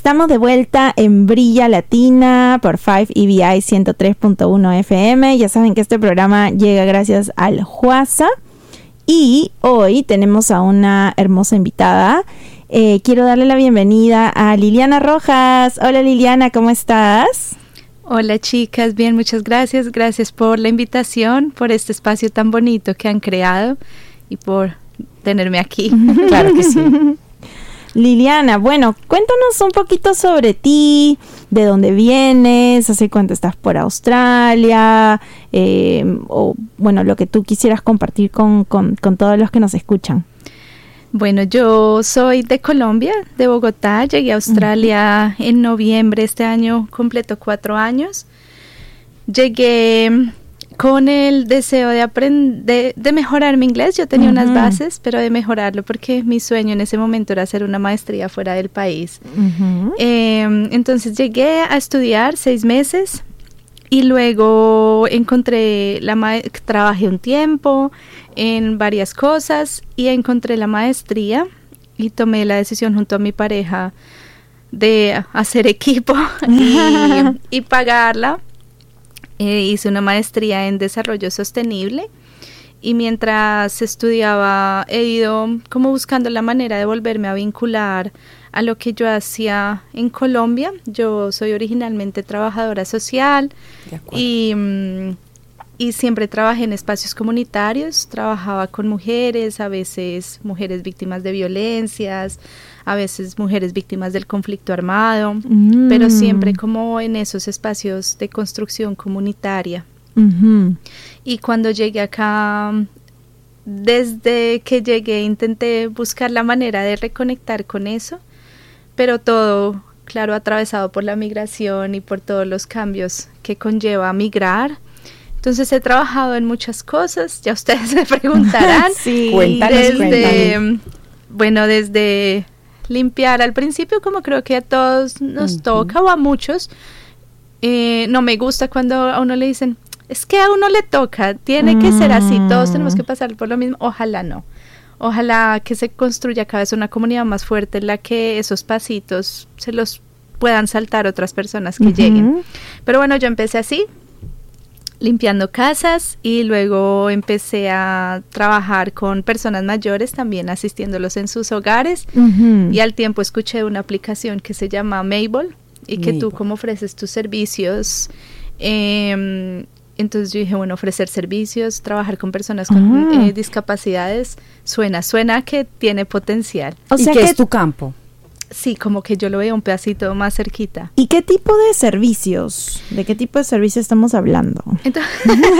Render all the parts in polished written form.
Estamos de vuelta en Brilla Latina por 5EBI 103.1 FM. Ya saben que este programa llega gracias al Juasa. Y hoy tenemos a una hermosa invitada. Quiero darle la bienvenida a Liliana Rojas. Hola Liliana, ¿cómo estás? Hola chicas, bien, muchas gracias. Gracias por la invitación, por este espacio tan bonito que han creado y por tenerme aquí. Claro que sí. Liliana, bueno, cuéntanos un poquito sobre ti, de dónde vienes, hace cuánto estás por Australia, o bueno, lo que tú quisieras compartir con todos los que nos escuchan. Bueno, yo soy de Colombia, de Bogotá, llegué a Australia en noviembre, este año completo 4 años. Llegué con el deseo de aprender, de mejorar mi inglés. Yo tenía unas bases, pero de mejorarlo porque mi sueño en ese momento era hacer una maestría fuera del país. Entonces llegué a estudiar 6 meses y luego encontré trabajé un tiempo en varias cosas y encontré la maestría y tomé la decisión junto a mi pareja de hacer equipo y pagarla. Hice una maestría en desarrollo sostenible y mientras estudiaba he ido como buscando la manera de volverme a vincular a lo que yo hacía en Colombia. Yo soy originalmente trabajadora social y siempre trabajé en espacios comunitarios, trabajaba con mujeres, a veces mujeres víctimas de violencias, a veces mujeres víctimas del conflicto armado, pero siempre como en esos espacios de construcción comunitaria. Y cuando llegué acá, desde que llegué intenté buscar la manera de reconectar con eso, pero todo, claro, atravesado por la migración y por todos los cambios que conlleva migrar. Entonces he trabajado en muchas cosas, ya ustedes me preguntarán. Sí, cuéntanos. Bueno, desde limpiar al principio, como creo que a todos nos toca o a muchos, no me gusta cuando a uno le dicen, es que a uno le toca, tiene que ser así, todos tenemos que pasar por lo mismo. Ojalá no, ojalá que se construya cada vez una comunidad más fuerte en la que esos pasitos se los puedan saltar otras personas que lleguen. Pero bueno, yo empecé así, limpiando casas y luego empecé a trabajar con personas mayores también asistiéndolos en sus hogares y al tiempo escuché una aplicación que se llama Mable y que tú como ofreces tus servicios, entonces yo dije, bueno, ofrecer servicios, trabajar con personas con discapacidades, suena que tiene potencial. O sea, que es tu campo. Sí, como que yo lo veo un pedacito más cerquita. ¿Y qué tipo de servicios? ¿De qué tipo de servicios estamos hablando? Entonces,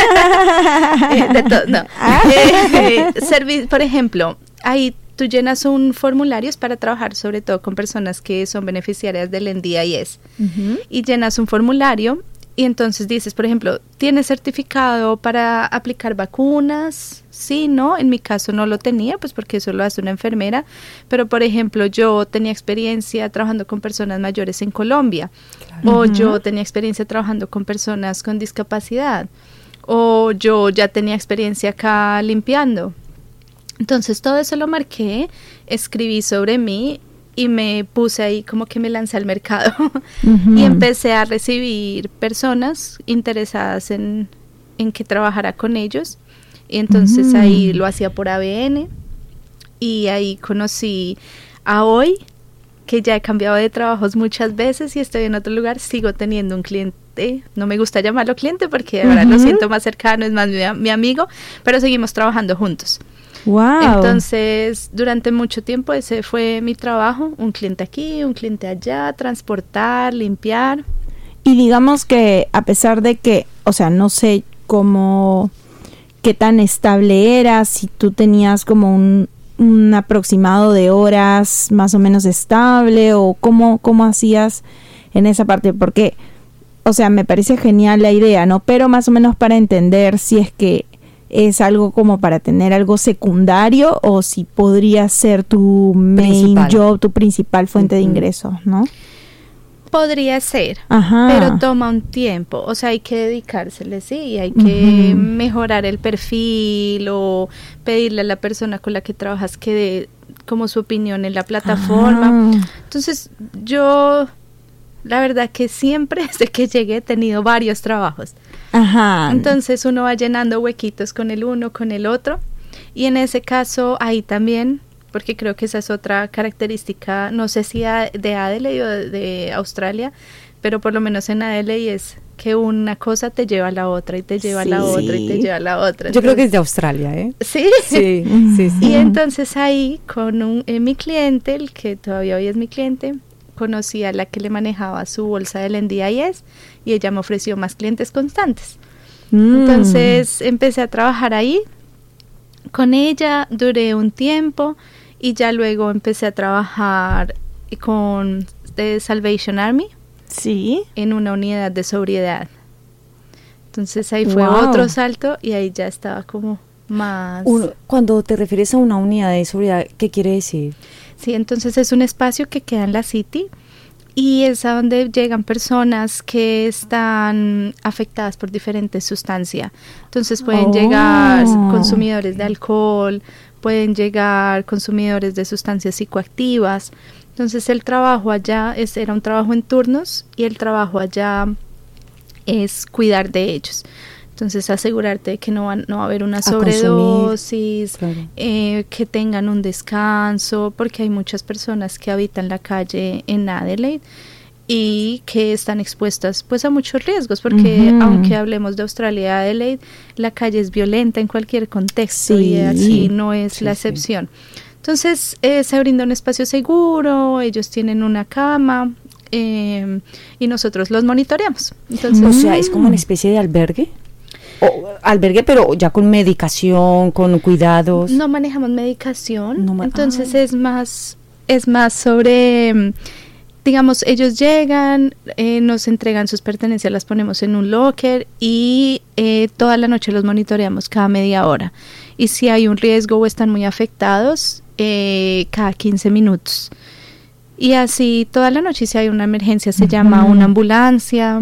por ejemplo, ahí tú llenas un formulario para trabajar sobre todo con personas que son beneficiarias del NDIS. Y llenas un formulario y entonces dices, por ejemplo, ¿tienes certificado para aplicar vacunas? Sí, no, en mi caso no lo tenía, pues porque eso lo hace una enfermera, pero por ejemplo yo tenía experiencia trabajando con personas mayores en Colombia, o yo tenía experiencia trabajando con personas con discapacidad, o yo ya tenía experiencia acá limpiando. Entonces todo eso lo marqué, escribí sobre mí y me puse ahí como que me lancé al mercado y empecé a recibir personas interesadas en que trabajara con ellos. Y entonces ahí lo hacía por ABN y ahí conocí a Hoy, que ya he cambiado de trabajos muchas veces y estoy en otro lugar, sigo teniendo un cliente, no me gusta llamarlo cliente porque ahora lo siento más cercano, es más mi amigo, pero seguimos trabajando juntos. Wow. Entonces, durante mucho tiempo ese fue mi trabajo, un cliente aquí, un cliente allá, transportar, limpiar. Y digamos que a pesar de que, o sea, no sé cómo, qué tan estable era, si tú tenías como un aproximado de horas más o menos estable o cómo hacías en esa parte, porque, o sea, me parece genial la idea, ¿no? Pero más o menos para entender si es que es algo como para tener algo secundario o si podría ser tu main job, tu principal fuente de ingresos, ¿no? Podría ser, pero toma un tiempo, o sea, hay que dedicársele, sí, y hay que mejorar el perfil o pedirle a la persona con la que trabajas que dé como su opinión en la plataforma. Entonces, yo la verdad que siempre desde que llegué he tenido varios trabajos. Ajá. Entonces uno va llenando huequitos con el uno, con el otro. Y en ese caso, ahí también, porque creo que esa es otra característica, no sé si de Adelaide o de Australia, pero por lo menos en Adelaide es que una cosa te lleva a la otra y te lleva a la otra y te lleva a la otra. Entonces, yo creo que es de Australia, ¿eh? Sí. Sí. Y entonces ahí con mi cliente, el que todavía hoy es mi cliente, conocí a la que le manejaba su bolsa del NDIS y ella me ofreció más clientes constantes. Entonces empecé a trabajar ahí con ella, duré un tiempo y ya luego empecé a trabajar con The Salvation Army. Sí. En una unidad de sobriedad. Entonces ahí fue otro salto y ahí ya estaba como más... Cuando te refieres a una unidad de seguridad, ¿qué quiere decir? Sí, entonces es un espacio que queda en la City y es a donde llegan personas que están afectadas por diferentes sustancias. Entonces pueden llegar consumidores de alcohol, pueden llegar consumidores de sustancias psicoactivas. Entonces el trabajo allá era un trabajo en turnos y el trabajo allá es cuidar de ellos. Entonces asegurarte de que no va a haber una sobredosis, claro. Que tengan un descanso, porque hay muchas personas que habitan la calle en Adelaide y que están expuestas pues a muchos riesgos, porque aunque hablemos de Australia y Adelaide, la calle es violenta en cualquier contexto y aquí no es la excepción. Entonces se brinda un espacio seguro, ellos tienen una cama y nosotros los monitoreamos. Entonces, o sea, es como una especie de albergue. Albergue, pero ya con medicación, con cuidados. No manejamos medicación, entonces es más sobre, digamos, ellos llegan, nos entregan sus pertenencias, las ponemos en un locker y toda la noche los monitoreamos cada media hora. Y si hay un riesgo o están muy afectados, cada 15 minutos. Y así toda la noche, si hay una emergencia, se llama una ambulancia.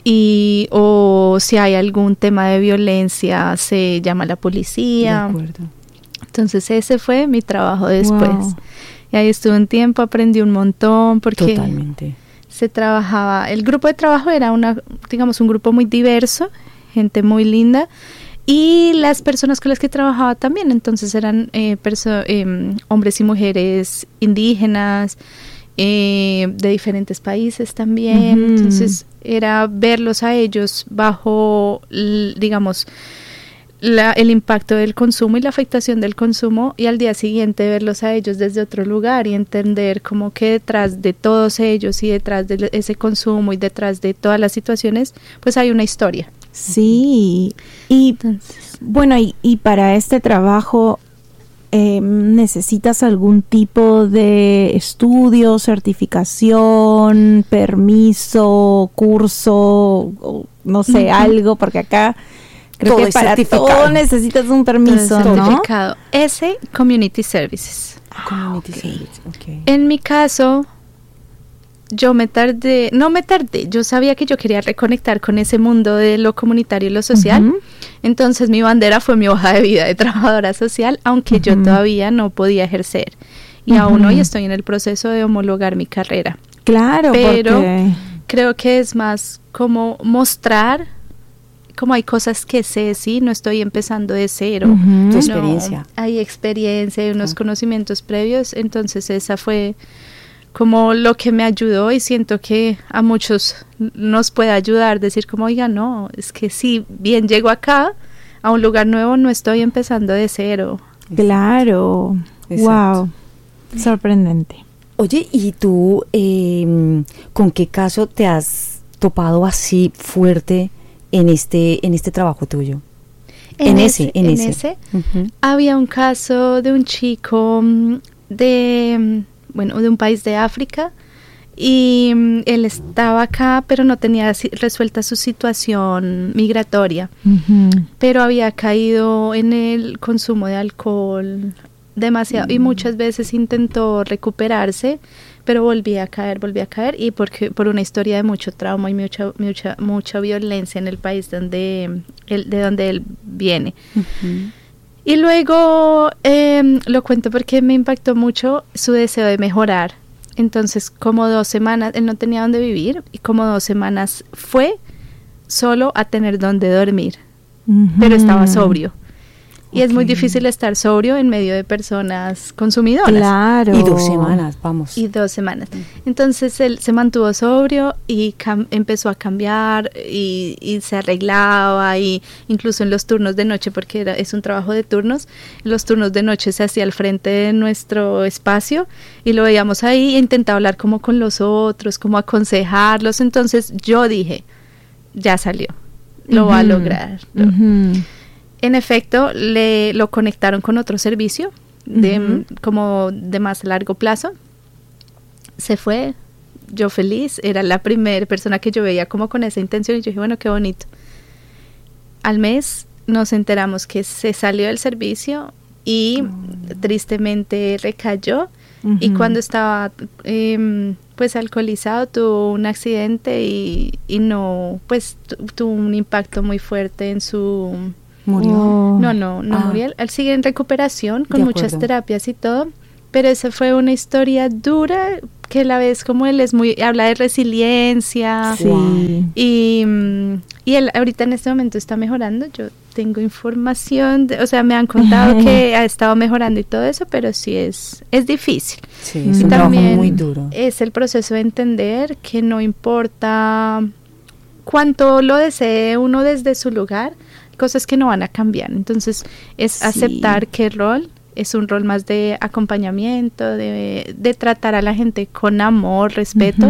O si hay algún tema de violencia, se llama a la policía. De acuerdo. Entonces ese fue mi trabajo después. Wow. Y ahí estuve un tiempo, aprendí un montón porque totalmente se trabajaba. El grupo de trabajo era un grupo muy diverso, gente muy linda. Y las personas con las que trabajaba también, entonces eran hombres y mujeres indígenas, de diferentes países también. Entonces era verlos a ellos bajo, digamos, el impacto del consumo y la afectación del consumo, y al día siguiente verlos a ellos desde otro lugar y entender como que detrás de todos ellos y detrás de ese consumo y detrás de todas las situaciones, pues hay una historia. Sí, y entonces, bueno, y para este trabajo ¿necesitas algún tipo de estudio, certificación, permiso, curso, o no sé, algo? Porque acá creo todo que para todo necesitas un permiso, todo ¿no? Certificado. Ese Community Services. Community Services, okay. En mi caso, yo yo sabía que yo quería reconectar con ese mundo de lo comunitario y lo social, entonces mi bandera fue mi hoja de vida de trabajadora social, aunque yo todavía no podía ejercer, y aún hoy estoy en el proceso de homologar mi carrera. Claro, pero creo que es más como mostrar, como hay cosas que sé, sí, no estoy empezando de cero. Tu experiencia. Hay experiencia, hay unos conocimientos previos, entonces esa fue como lo que me ayudó, y siento que a muchos nos puede ayudar, decir como, oiga, no, es que si bien llego acá, a un lugar nuevo, no estoy empezando de cero. Claro. Exacto. Wow, sorprendente. Oye, ¿y tú con qué caso te has topado así fuerte en este trabajo tuyo? En ese. Había un caso de un chico de un país de África, y él estaba acá, pero no tenía resuelta su situación migratoria, pero había caído en el consumo de alcohol demasiado, y muchas veces intentó recuperarse, pero volvía a caer, y por una historia de mucho trauma y mucha violencia en el país de donde él viene. Y luego lo cuento porque me impactó mucho su deseo de mejorar. Entonces, como 2 semanas, él no tenía dónde vivir, y como 2 semanas fue solo a tener dónde dormir, pero estaba sobrio. Y es muy difícil estar sobrio en medio de personas consumidoras. Claro. Y 2 semanas, vamos. Y 2 semanas. Entonces él se mantuvo sobrio y empezó a cambiar y se arreglaba, y incluso en los turnos de noche, porque es un trabajo de turnos, en los turnos de noche se hacía al frente de nuestro espacio y lo veíamos ahí e intentaba hablar como con los otros, como aconsejarlos. Entonces yo dije, ya salió, lo va a lograr. En efecto, lo conectaron con otro servicio como de más largo plazo. Se fue, yo feliz, era la primera persona que yo veía como con esa intención, y yo dije, bueno, qué bonito. Al mes nos enteramos que se salió del servicio y tristemente recayó, y cuando estaba pues alcoholizado tuvo un accidente y no, pues tuvo un impacto muy fuerte en su... ¿Murió? No murió. Él sigue en recuperación con muchas terapias y todo, pero esa fue una historia dura, que a la vez como él habla de resiliencia. Sí. Y él ahorita en este momento está mejorando. Yo tengo información, o sea, me han contado que ha estado mejorando y todo eso, pero sí es difícil. Sí, es un trabajo muy duro. Es el proceso de entender que no importa cuánto lo desee uno desde su lugar, cosas que no van a cambiar. Entonces es aceptar que el rol es un rol más de acompañamiento, de tratar a la gente con amor, respeto,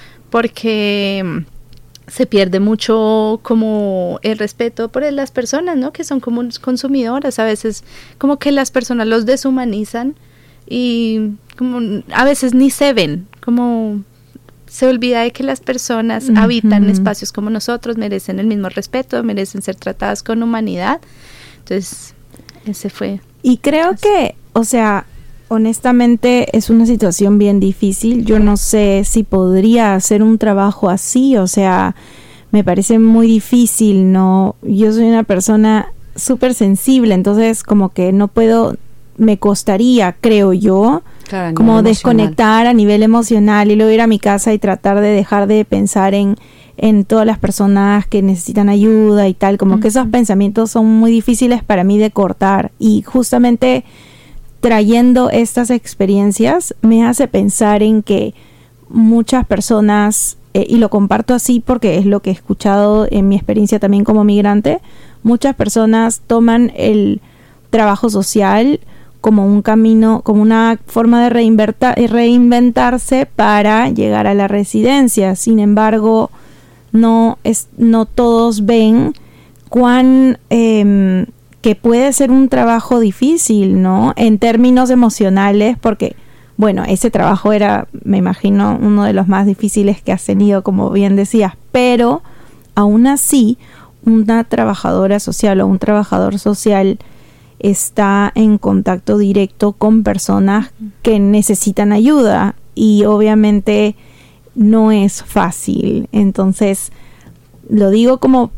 porque se pierde mucho como el respeto por las personas, ¿no? Que son como consumidoras. A veces como que las personas los deshumanizan y como a veces ni se ven, como se olvida de que las personas habitan espacios como nosotros, merecen el mismo respeto, merecen ser tratadas con humanidad. Entonces, ese fue. Y creo que, o sea, honestamente es una situación bien difícil. Yo no sé si podría hacer un trabajo así, o sea, me parece muy difícil, ¿no? Yo soy una persona súper sensible, entonces como que no puedo, me costaría, creo yo, claro, como desconectar a nivel emocional y luego ir a mi casa y tratar de dejar de pensar en todas las personas que necesitan ayuda y tal, como que esos pensamientos son muy difíciles para mí de cortar, y justamente trayendo estas experiencias me hace pensar en que muchas personas, y lo comparto así porque es lo que he escuchado en mi experiencia también como migrante, muchas personas toman el trabajo social como un camino, como una forma de reinventarse para llegar a la residencia. Sin embargo, no todos ven cuán que puede ser un trabajo difícil, ¿no? En términos emocionales, porque, bueno, ese trabajo era, me imagino, uno de los más difíciles que has tenido, como bien decías, pero aún así, una trabajadora social o un trabajador social está en contacto directo con personas que necesitan ayuda, y obviamente no es fácil. Entonces, lo digo como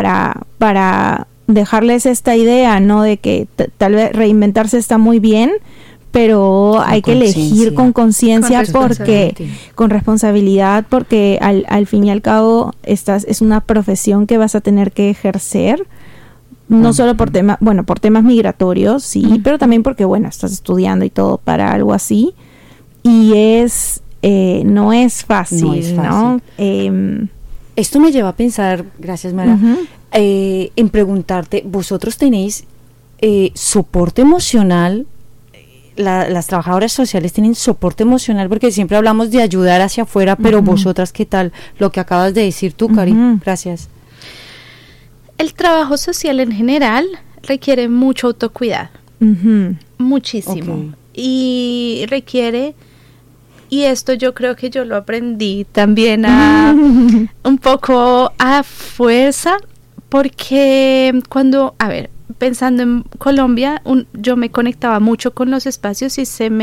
para dejarles esta idea, ¿no? De que tal vez reinventarse está muy bien, pero hay que elegir con conciencia, porque con responsabilidad, porque al fin y al cabo es una profesión que vas a tener que ejercer, no solo por temas migratorios, sí, pero también porque, bueno, estás estudiando y todo para algo así, y no es fácil, ¿no? Esto me lleva a pensar, gracias Mara, en preguntarte, ¿vosotros tenéis soporte emocional? Las trabajadoras sociales tienen soporte emocional, porque siempre hablamos de ayudar hacia afuera, pero vosotras, ¿qué tal? Lo que acabas de decir tú, Cari, gracias. El trabajo social en general requiere mucho autocuidado, muchísimo, y requiere, y esto yo creo que yo lo aprendí también un poco a fuerza, porque pensando en Colombia, yo me conectaba mucho con los espacios y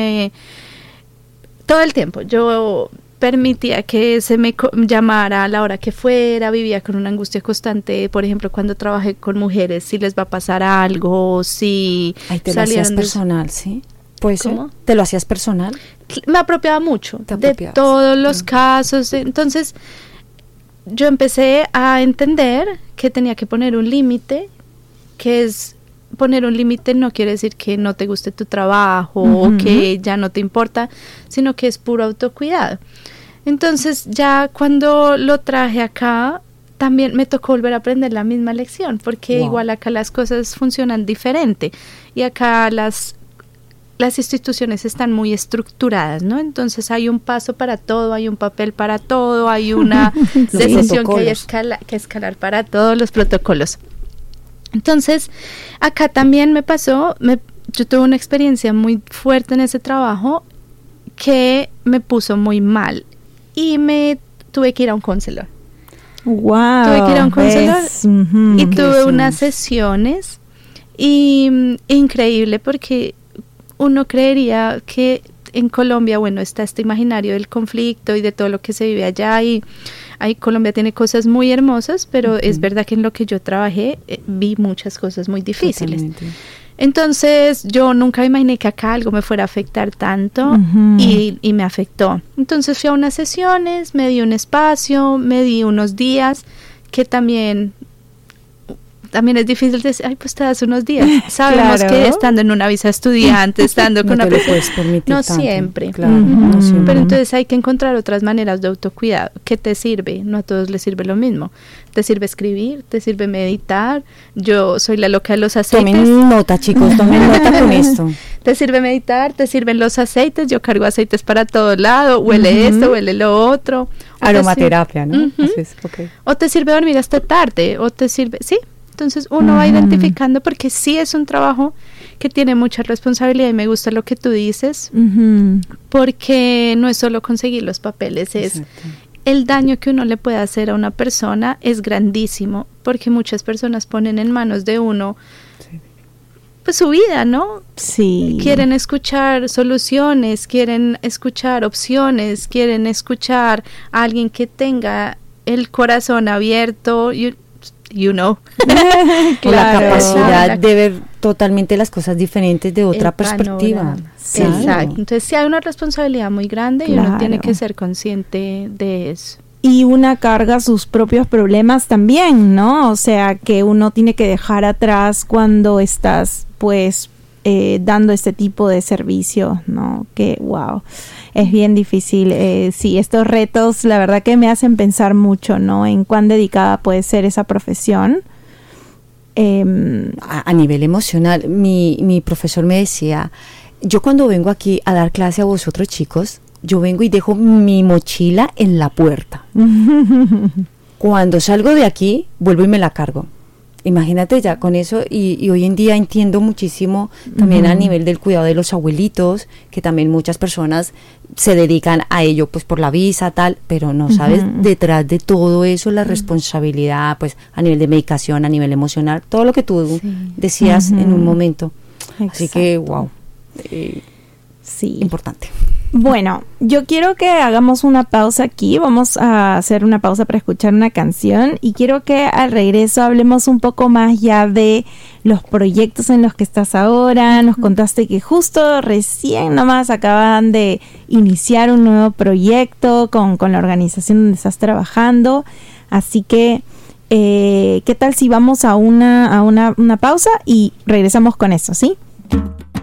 todo el tiempo, yo permitía que se me llamara a la hora que fuera, vivía con una angustia constante, por ejemplo, cuando trabajé con mujeres, si les va a pasar algo, si te lo hacías personal, ¿sí? Puede ser. ¿Cómo? ¿Te lo hacías personal? Me apropiaba mucho Te de apropiabas. todos los casos. Entonces, yo empecé a entender que tenía que poner un límite, que es poner un límite no quiere decir que no te guste tu trabajo o que ya no te importa, sino que es puro autocuidado. Entonces, ya cuando lo traje acá, también me tocó volver a aprender la misma lección, porque igual acá las cosas funcionan diferente y acá las instituciones están muy estructuradas, ¿no? Entonces hay un paso para todo, hay un papel para todo, hay una decisión que hay que escalar para todos los protocolos. Entonces, acá también me pasó, yo tuve una experiencia muy fuerte en ese trabajo que me puso muy mal y me tuve que ir a un counselor. Wow. Tuve que ir a un counselor y tuve unas sesiones y increíble porque uno creería que en Colombia, bueno, está este imaginario del conflicto y de todo lo que se vive allá y ahí Colombia tiene cosas muy hermosas, pero es verdad que en lo que yo trabajé vi muchas cosas muy difíciles. Totalmente. Entonces yo nunca imaginé que acá algo me fuera a afectar tanto y me afectó. Entonces fui a unas sesiones, me di un espacio, me di unos días que también es difícil decir, ay, pues te das unos días. Sabemos claro. que estando en una visa estudiante, estando con no una persona, puedes permitir no tanto. siempre. Claro, no siempre. Pero entonces hay que encontrar otras maneras de autocuidado. ¿Qué te sirve? No a todos les sirve lo mismo. ¿Te sirve escribir? ¿Te sirve meditar? Yo soy la loca de los aceites. Tomen nota, chicos, tomen nota con esto. ¿Te sirve meditar? ¿Te sirven los aceites? Yo cargo aceites para todo lado. Huele esto, huele lo otro. Aromaterapia, ¿no? Entonces, okay. O te sirve dormir hasta tarde. O te sirve, sí. Entonces uno va identificando porque sí es un trabajo que tiene mucha responsabilidad y me gusta lo que tú dices porque no es solo conseguir los papeles, es el daño que uno le puede hacer a una persona es grandísimo porque muchas personas ponen en manos de uno pues su vida, ¿no? Sí. Quieren escuchar soluciones, quieren escuchar opciones, quieren escuchar a alguien que tenga el corazón abierto Claro. O la capacidad de ver totalmente las cosas diferentes de otra perspectiva. Sí. Exacto. Entonces sí hay una responsabilidad muy grande y uno tiene que ser consciente de eso. Y una carga sus propios problemas también, ¿no? O sea, que uno tiene que dejar atrás cuando estás, pues, dando este tipo de servicio, ¿no? Que, wow, es bien difícil. Sí, estos retos, la verdad que me hacen pensar mucho, ¿no? En cuán dedicada puede ser esa profesión. A nivel emocional, mi profesor me decía, yo cuando vengo aquí a dar clase a vosotros chicos, yo vengo y dejo mi mochila en la puerta. Cuando salgo de aquí, vuelvo y me la cargo. Imagínate ya con eso y hoy en día entiendo muchísimo también a nivel del cuidado de los abuelitos, que también muchas personas se dedican a ello pues por la visa tal, pero no sabes detrás de todo eso la responsabilidad pues a nivel de medicación, a nivel emocional, todo lo que tú decías en un momento. Exacto. Así que wow, sí, importante. Bueno, yo quiero que hagamos una pausa aquí, vamos a hacer una pausa para escuchar una canción y quiero que al regreso hablemos un poco más ya de los proyectos en los que estás ahora. Nos contaste que justo recién nomás acaban de iniciar un nuevo proyecto con la organización donde estás trabajando, así que ¿qué tal si vamos a una pausa y regresamos con eso, ¿sí?